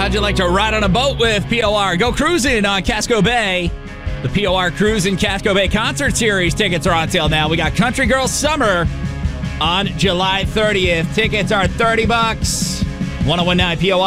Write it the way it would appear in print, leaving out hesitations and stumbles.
How'd you like to ride on a boat with POR? Go cruising on Casco Bay. The POR Cruise in Casco Bay Concert Series tickets are on sale now. We got Country Girls Summer on July 30th. Tickets are $30. 1019 POR.